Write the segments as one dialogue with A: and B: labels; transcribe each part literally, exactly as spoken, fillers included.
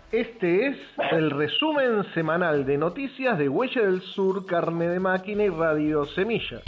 A: Este es el resumen semanal de noticias de Huella del Sur, Carne de Máquina y Radio Semilla.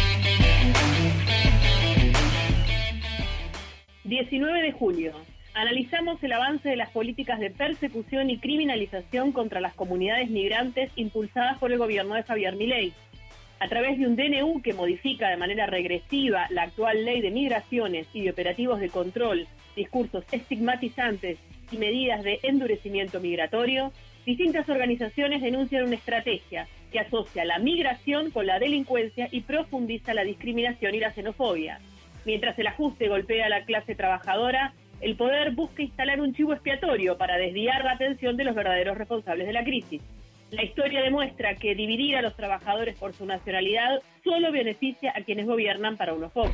B: diecinueve de julio. Analizamos el avance de las políticas de persecución y criminalización contra las comunidades migrantes impulsadas por el gobierno de Javier Milei. A través de un D N U que modifica de manera regresiva la actual ley de migraciones y de operativos de control, discursos estigmatizantes y medidas de endurecimiento migratorio, distintas organizaciones denuncian una estrategia que asocia la migración con la delincuencia y profundiza la discriminación y la xenofobia. Mientras el ajuste golpea a la clase trabajadora, el poder busca instalar un chivo expiatorio para desviar la atención de los verdaderos responsables de la crisis. La historia demuestra que dividir a los trabajadores por su nacionalidad solo beneficia a quienes gobiernan para unos pocos.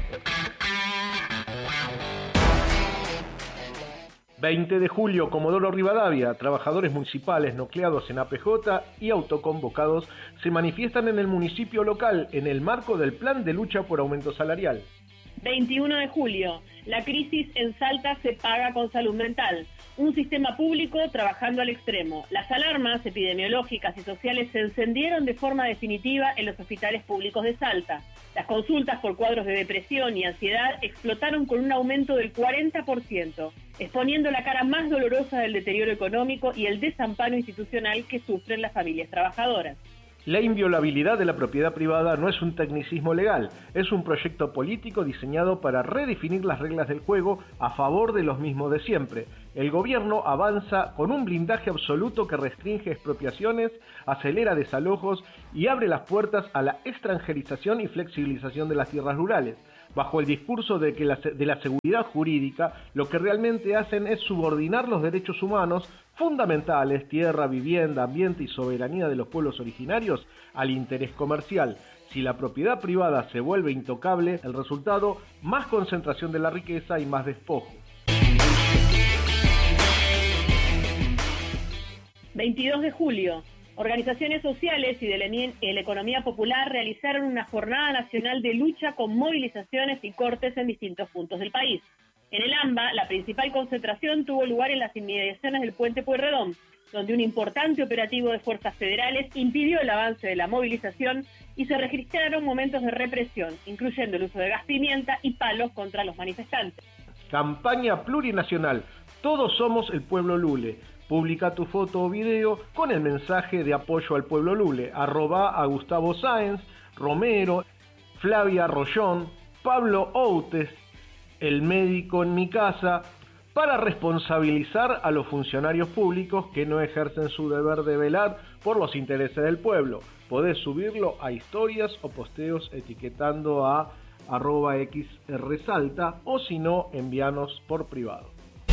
A: veinte de julio, Comodoro Rivadavia, trabajadores municipales nucleados en A P J y autoconvocados se manifiestan en el municipio local en el marco del plan de lucha por aumento salarial.
B: veintiuno de julio, la crisis en Salta se paga con salud mental. Un sistema público trabajando al extremo. Las alarmas epidemiológicas y sociales se encendieron de forma definitiva en los hospitales públicos de Salta. Las consultas por cuadros de depresión y ansiedad explotaron con un aumento del cuarenta por ciento, exponiendo la cara más dolorosa del deterioro económico y el desamparo institucional que sufren las familias trabajadoras.
A: La inviolabilidad de la propiedad privada no es un tecnicismo legal, es un proyecto político diseñado para redefinir las reglas del juego a favor de los mismos de siempre. El gobierno avanza con un blindaje absoluto que restringe expropiaciones, acelera desalojos y abre las puertas a la extranjerización y flexibilización de las tierras rurales. Bajo el discurso de que la, de la seguridad jurídica, lo que realmente hacen es subordinar los derechos humanos fundamentales, tierra, vivienda, ambiente y soberanía de los pueblos originarios, al interés comercial. Si la propiedad privada se vuelve intocable, el resultado, más concentración de la riqueza y más despojo.
B: veintidós de julio. Organizaciones sociales y de la, de la economía popular realizaron una jornada nacional de lucha con movilizaciones y cortes en distintos puntos del país. En el AMBA, la principal concentración tuvo lugar en las inmediaciones del Puente Pueyrredón, donde un importante operativo de fuerzas federales impidió el avance de la movilización y se registraron momentos de represión, incluyendo el uso de gas pimienta y palos contra los manifestantes.
A: Campaña plurinacional. Todos somos el pueblo Lule. Publica tu foto o video con el mensaje de apoyo al pueblo Lule. Arroba a Gustavo Sáenz, Romero, Flavia Rollón, Pablo Outes, el médico en mi casa, para responsabilizar a los funcionarios públicos que no ejercen su deber de velar por los intereses del pueblo. Podés subirlo a historias o posteos etiquetando a arroba xrsalta o si no, envíanos por privado.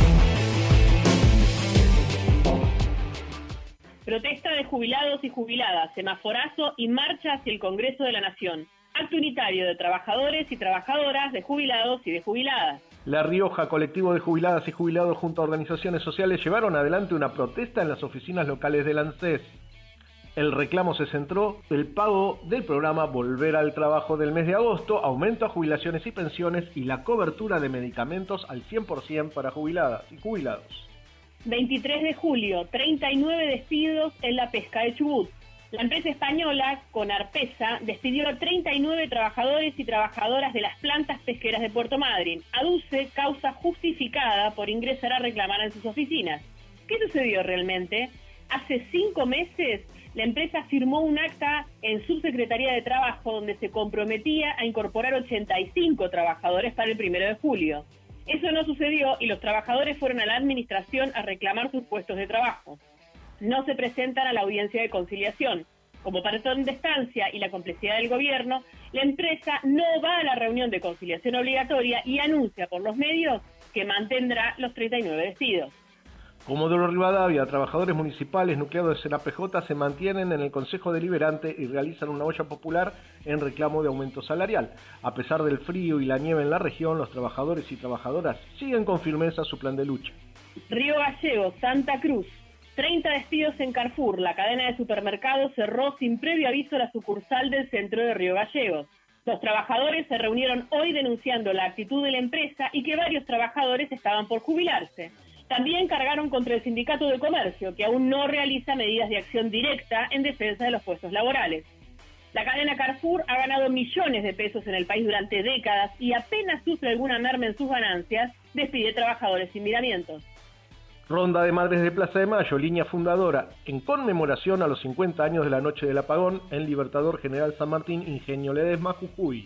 B: Protesta de jubilados y jubiladas, semaforazo y marcha hacia el Congreso de la Nación. Acto unitario de trabajadores y trabajadoras, de jubilados y de jubiladas.
A: La Rioja, colectivo de jubiladas y jubilados junto a organizaciones sociales llevaron adelante una protesta en las oficinas locales del ANSES. El reclamo se centró en el pago del programa Volver al Trabajo del mes de agosto, aumento a jubilaciones y pensiones y la cobertura de medicamentos al cien por ciento para jubiladas y jubilados.
B: veintitrés de julio, treinta y nueve despidos en la pesca de Chubut. La empresa española, Conarpesa, despidió a treinta y nueve trabajadores y trabajadoras de las plantas pesqueras de Puerto Madryn. Aduce causa justificada por ingresar a reclamar en sus oficinas. ¿Qué sucedió realmente? Hace cinco meses, la empresa firmó un acta en Subsecretaría de Trabajo donde se comprometía a incorporar ochenta y cinco trabajadores para el primero de julio. Eso no sucedió y los trabajadores fueron a la administración a reclamar sus puestos de trabajo. No se presentan a la audiencia de conciliación. Como patrón de estancia y la complejidad del gobierno, la empresa no va a la reunión de conciliación obligatoria y anuncia por los medios que mantendrá los treinta y nueve despidos.
A: Comodoro Rivadavia, trabajadores municipales nucleados en A P J se mantienen en el Consejo Deliberante y realizan una olla popular en reclamo de aumento salarial. A pesar del frío y la nieve en la región, los trabajadores y trabajadoras siguen con firmeza su plan de lucha.
B: Río Gallegos, Santa Cruz. treinta despidos en Carrefour. La cadena de supermercados cerró sin previo aviso la sucursal del centro de Río Gallegos. Los trabajadores se reunieron hoy denunciando la actitud de la empresa y que varios trabajadores estaban por jubilarse. También cargaron contra el Sindicato de Comercio, que aún no realiza medidas de acción directa en defensa de los puestos laborales. La cadena Carrefour ha ganado millones de pesos en el país durante décadas y apenas sufre alguna merma en sus ganancias, despide trabajadores sin miramientos.
A: Ronda de Madres de Plaza de Mayo, línea fundadora, en conmemoración a los cincuenta años de la Noche del Apagón en Libertador General San Martín, Ingenio Ledesma, Jujuy.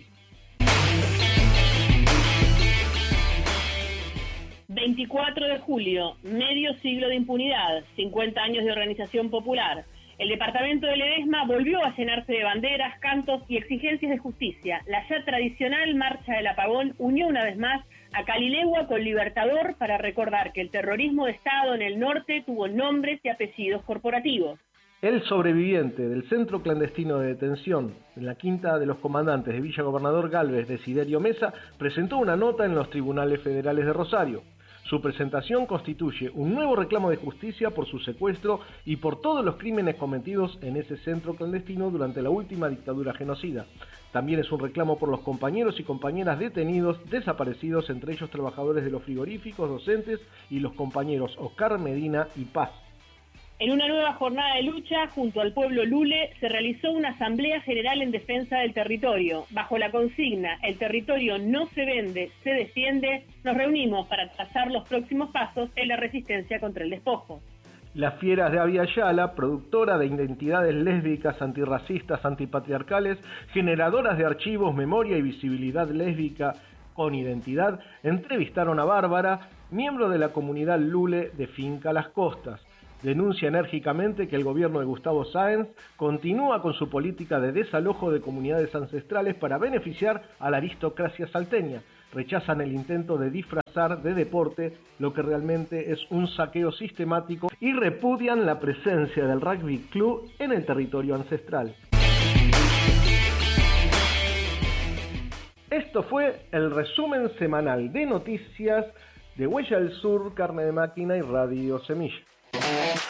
B: veinticuatro de julio, medio siglo de impunidad, cincuenta años de organización popular. El departamento de Ledesma volvió a llenarse de banderas, cantos y exigencias de justicia. La ya tradicional Marcha del Apagón unió una vez más a Calilegua con Libertador para recordar que el terrorismo de Estado en el norte tuvo nombres y apellidos corporativos.
A: El sobreviviente del centro clandestino de detención en la Quinta de los Comandantes de Villa Gobernador Galvez, Desiderio Mesa, presentó una nota en los tribunales federales de Rosario. Su presentación constituye un nuevo reclamo de justicia por su secuestro y por todos los crímenes cometidos en ese centro clandestino durante la última dictadura genocida. También es un reclamo por los compañeros y compañeras detenidos, desaparecidos, entre ellos trabajadores de los frigoríficos, docentes y los compañeros Oscar Medina y Paz.
B: En una nueva jornada de lucha, junto al pueblo lule, se realizó una asamblea general en defensa del territorio. Bajo la consigna, el territorio no se vende, se defiende, nos reunimos para trazar los próximos pasos en la resistencia contra el despojo.
A: Las Fieras de Avia Yala, productora de identidades lésbicas, antirracistas, antipatriarcales, generadoras de archivos, memoria y visibilidad lésbica con identidad, entrevistaron a Bárbara, miembro de la comunidad lule de Finca Las Costas. Denuncia enérgicamente que el gobierno de Gustavo Sáenz continúa con su política de desalojo de comunidades ancestrales para beneficiar a la aristocracia salteña. Rechazan el intento de disfrazar de deporte lo que realmente es un saqueo sistemático y repudian la presencia del rugby club en el territorio ancestral. Esto fue el resumen semanal de noticias de Huella del Sur, Carne de Máquina y Radio Semilla.